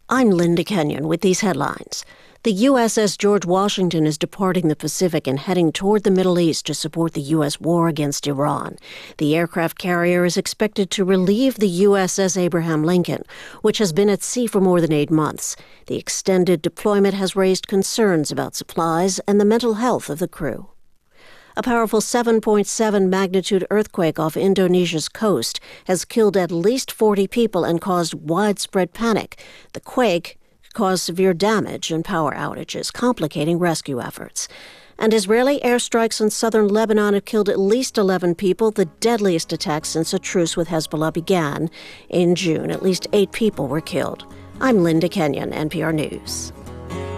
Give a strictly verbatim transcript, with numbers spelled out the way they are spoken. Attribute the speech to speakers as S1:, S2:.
S1: I'm Linda Kenyon with these headlines. The U S S George Washington is departing the Pacific and heading toward the Middle East to support the U S war against Iran. The aircraft carrier is expected to relieve the U S S Abraham Lincoln, which has been at sea for more than eight months. The extended deployment has raised concerns about supplies and the mental health of the crew. A powerful seven point seven magnitude earthquake off Indonesia's coast has killed at least forty people and caused widespread panic. The quake caused severe damage and power outages, complicating rescue efforts. And Israeli airstrikes in southern Lebanon have killed at least eleven people, the deadliest attack since a truce with Hezbollah began in June. At least eight people were killed. I'm Linda Kenyon, N P R News.